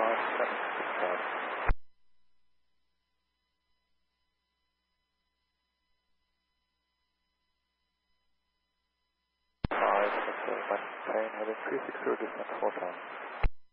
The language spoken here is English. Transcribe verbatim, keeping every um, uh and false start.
five seven six five. five, maintain heading three six zero, descent four times.